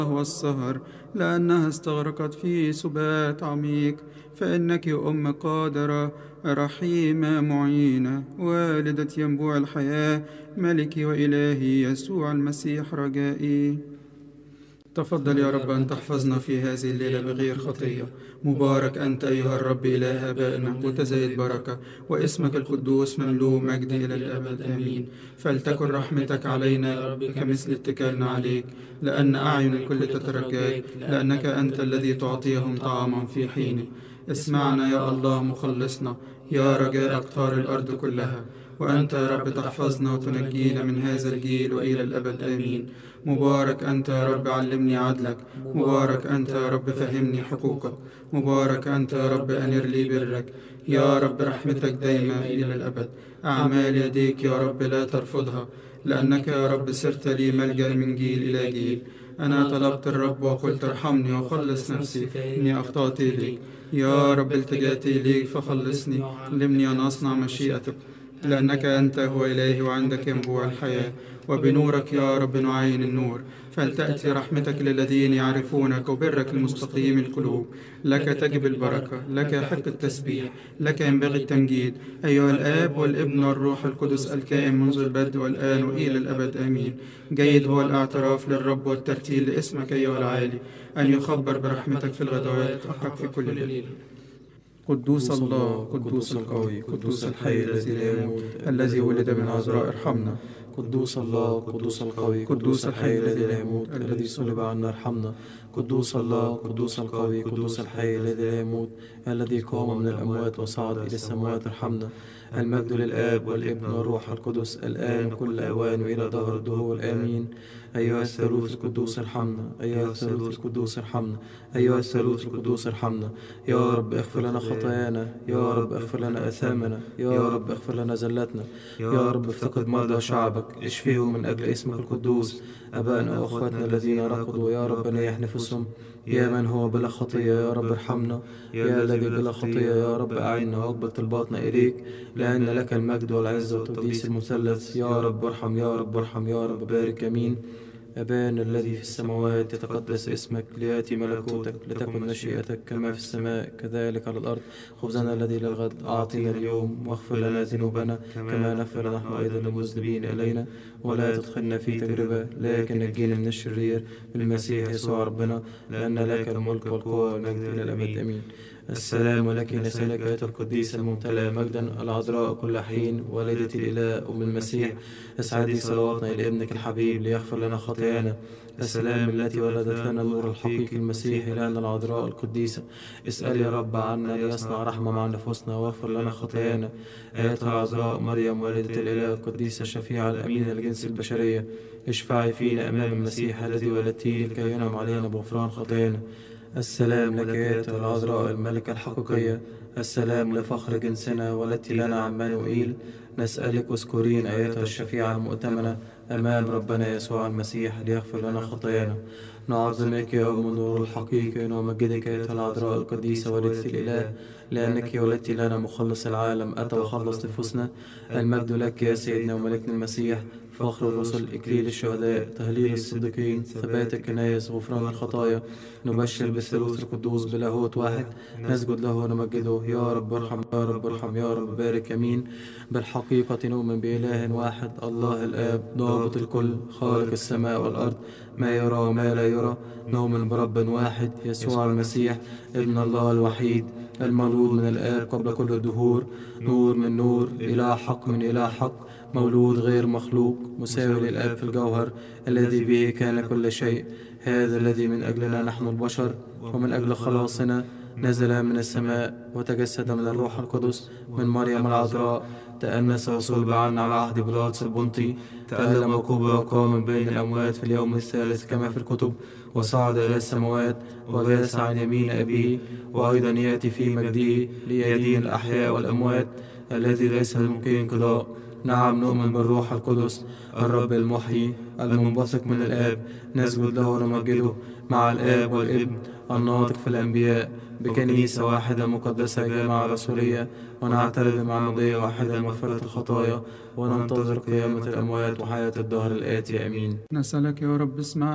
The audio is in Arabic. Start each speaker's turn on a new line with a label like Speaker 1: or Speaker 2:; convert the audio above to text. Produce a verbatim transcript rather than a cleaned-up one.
Speaker 1: والسهر، لأنها استغرقت في سبات عميق، فإنك أم قادرة رحيمة معينة، والدة ينبوع الحياة، ملكي وإلهي يسوع المسيح رجائي. تفضل يا رب أن تحفظنا في هذه الليلة بغير خطية. مبارك أنت أيها الرب إله آبائنا، متزايد بركة، واسمك القدوس مملوء مجد إلى الأبد آمين. فلتكن رحمتك علينا يا رب كمثل اتكالنا عليك، لأن أعين الكل تترجاك، لأنك أنت الذي تعطيهم طعاما في حينه. اسمعنا يا الله مخلصنا، يا رجاء أقطار الأرض كلها، وأنت يا رب تحفظنا وتنجينا من هذا الجيل وإلى الأبد آمين. مبارك أنت يا رب علمني عدلك، مبارك أنت يا رب فهمني حقوقك، مبارك أنت يا رب أنر لي برك، يا رب رحمتك دايما إلى الأبد. أعمال يديك يا رب لا ترفضها، لأنك يا رب صرت لي ملجأ من جيل إلى جيل. أنا طلبت الرب وقلت ارحمني وخلص نفسي، إني أخطأت إليك. يا رب التجأت إليك فخلصني، علمني أن أصنع مشيئتك، لأنك أنت هو إلهي وعندك ينبوع الحياة، وبنورك يا رب نعين النور. فلتأتي رحمتك للذين يعرفونك، وبرك المستقيم القلوب. لك تجب البركة، لك يحق التسبيح، لك ينبغي التمجيد، أيها الآب والابن والروح القدس الكائن منذ البدء والآن وإلى الأبد آمين. جيد هو الاعتراف للرب والترتيل لاسمك أيها العالي، أن يخبر برحمتك في الغدوات وحق في كل ليلة. قدوس الله، قدوس القوي، قدوس الحي الذي لا يموت، الذي ولد من عذراء ارحمنا.
Speaker 2: قدوس الله، قدوس القوي، قدوس الحي الذي لا يموت، الذي صلب عنا ارحمنا. قدوس الله، قدوس القوي، قدوس الحي الذي لا يموت، الذي قام من الأموات وصعد إلى السماوات ارحمنا. المجد للآب والابن والروح القدس، الآن وكل أوان وإلى دهر الدهور آمين. أيها الثالوث القدوس ارحمنا، أيها الثالوث القدوس ارحمنا، أيها الثالوث القدوس ارحمنا. يا رب اغفر لنا خطايانا، يا رب اغفر لنا آثامنا، يا رب اغفر لنا زلاتنا، يا رب افتقد مرضى شعبك، اشفيهم من أجل اسمك القدوس. أبائنا وأخواتنا الذين رقدوا، يا رب نيح نفسهم. يا من هو بلا خطية يا رب ارحمنا، يا الذي بلا خطية يا رب أعنا واقبل طلباتنا إليك، لأن لك المجد والعزة والتقديس المثلث. يا رب ارحم، يا رب ارحم، يا رب بارك آمين. أبانا الذي في السماوات، يتقدس اسمك، ليأتي ملكوتك، لتكن مشيئتك كما في السماء كذلك على الأرض. خبزنا الذي للغد أعطنا اليوم، واغفر لنا ذنوبنا كما نغفر نحن أيضا للمذنبين إلينا، ولا تدخلنا في تجربة لكن نجينا من الشرير، بالمسيح يسوع ربنا، لأن لك الملك والقوة والمجد إلى الأبد آمين. السلام لك نسألك أيها القديسة الممتلئة مجدا، العذراء كل حين، والدة الإله أم المسيح، اسعدي صلواتنا إلى ابنك الحبيب ليغفر لنا خطايانا. السلام التي ولدت لنا النور الحقيقي المسيح، لأن العذراء القديسة، اسأل يا رب عنا ليصنع رحمة مع نفوسنا واغفر لنا خطايانا. آياتها العذراء مريم والدة الإله القديسة الشفيعة الأمينة لجنس البشرية، اشفعي فينا أمام المسيح الذي ولدتيه لكي ينعم علينا بغفران خطايانا. السلام لك أيتها العذراء الملكة الحقيقية، السلام لفخر جنسنا ولدت لنا عمانوئيل. نسألك اذكرين أيتها الشفيعة المؤتمنة أمام ربنا يسوع المسيح ليغفر لنا خطايانا. نعظمك يا أم النور الحقيقي، ونمجدك أيتها العذراء القديسة والدة الإله، لأنك ولدت لنا مخلص العالم أتى وخلص نفوسنا. المجد لك يا سيدنا وملكنا المسيح، فخر الرسل، إكليل الشهداء، تهليل الصديقين، ثبات الكنائس، غفران الخطايا. نبشر بالثالوث القدوس بلاهوت واحد، نسجد له ونمجده. يا رب ارحم، يا رب ارحم، يا رب بارك آمين. بالحقيقة نؤمن بإله واحد، الله الآب ضابط الكل، خالق السماء والأرض، ما يرى وما لا يرى. نؤمن برب واحد يسوع المسيح ابن الله الوحيد، المولود من الآب قبل كل الدهور، نور من نور، إله حق من إله حق، مولود غير مخلوق، مساوي للآب في الجوهر، الذي به كان كل شيء. هذا الذي من أجلنا نحن البشر ومن أجل خلاصنا نزل من السماء، وتجسد من الروح القدس من مريم العذراء، تأنس وصلب عنا على عهد بيلاطس البنطي، تألم وكبر وقام من بين الأموات في اليوم الثالث كما في الكتب، وصعد إلى السماوات وجلس عن يمين أبيه، وأيضا يأتي في مجده ليدين الأحياء والأموات، الذي ليس ممكن انقضاء. نعم نؤمن بالروح القدس الرب المحيي المنبثق من الآب، نسجد له ونمجده مع الآب والابن الناطق في الأنبياء، بكنيسة واحدة مقدسة جامعة رسولية، ونعترف بمعمودية واحدة لمغفرة الخطايا، وننتظر قيامة الأموات وحياة الدهر الآتي آمين.
Speaker 1: نسألك يا رب اسمع